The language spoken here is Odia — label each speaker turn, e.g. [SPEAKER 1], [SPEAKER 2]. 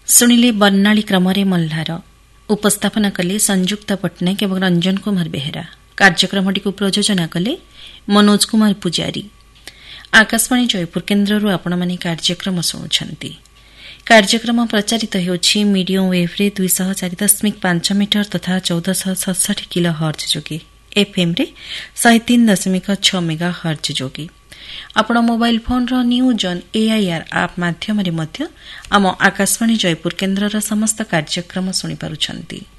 [SPEAKER 1] ଶୁଣିଲେ ବର୍ଣ୍ଣାଳୀ କ୍ରମରେ ମଲ୍ଲାର। ଉପସ୍ଥାପନା କଲେ ସଂଯୁକ୍ତ ପଟ୍ଟନାୟକ ଏବଂ ରଞ୍ଜନ କୁମାର ବେହେରା। କାର୍ଯ୍ୟକ୍ରମଟିକୁ ପ୍ରଯୋଜନା କଲେ ମନୋଜ କୁମାର ପୂଜାରୀ। ଆକାଶବାଣୀ ଜୟପୁର କେନ୍ଦ୍ରରୁ ଆପଣମାନେ କାର୍ଯ୍ୟକ୍ରମ ଶୁଣୁଛନ୍ତି। କାର୍ଯ୍ୟକ୍ରମ ପ୍ରଚାରିତ ହେଉଛି ମିଡିୟମ ୱେଭ୍ରେ 204.5 ମିଟର ତଥା 1467 କିଲୋ ହର୍ଜ ଯୋଗେ, ଏଫ୍ଏମ୍ରେ 103.6 ମେଗା ହର୍ଜ ଯୋଗେ। ଆପଣ ମୋବାଇଲ ଫୋନ୍ର ନ୍ୟୁଜ୍ ଅନ୍ ଏଆଇଆର୍ ଆପ୍ ମାଧ୍ୟମରେ ମଧ୍ୟ ଆମ ଆକାଶବାଣୀ ଜୟପୁର କେନ୍ଦ୍ରର ସମସ୍ତ କାର୍ଯ୍ୟକ୍ରମ ଶୁଣିପାରୁଛନ୍ତି।